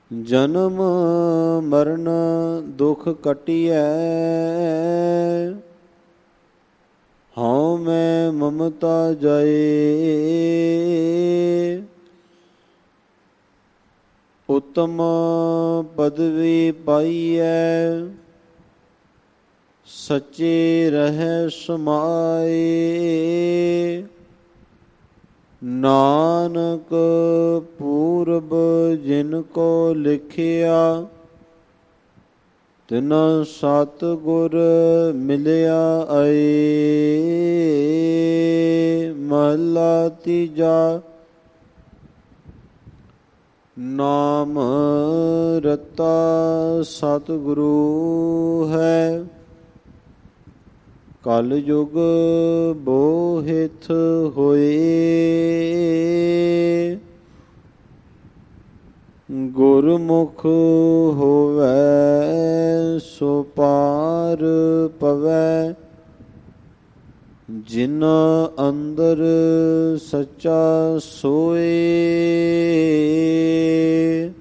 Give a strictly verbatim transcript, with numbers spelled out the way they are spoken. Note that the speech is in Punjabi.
ਜਨਮ ਮਰਨ ਦੁਖ ਕਟਿਐ, ਹਉ ਮੈਂ ਮਮਤਾ ਜਾਏ। ਉਤਮ ਪਦਵੀ ਪਾਈਐ, ਸੱਚੇ ਰਹਿ ਸਮਾਏ। ਨਾਨਕ ਪੂਰਬ ਜਿਨ ਕੋ ਲਿਖਿਆ, ਤਿਨ ਸਤ ਗੁਰ ਮਿਲਿਆ ਆਏ। ਮਹਲਾ ਤੀਜਾ। ਨਾਮ ਰਤਾ ਸਤਿਗੁਰੂ ਹੈ, ਕਲ ਯੁਗ ਬੋਹਿਥ ਹੋਏ। ਗੁਰਮੁਖ ਹੋਵੈ ਸੋ ਪਾਰ ਪਵੈ, ਜਿਨ੍ਹਾਂ ਅੰਦਰ ਸੱਚਾ ਸੋਏ।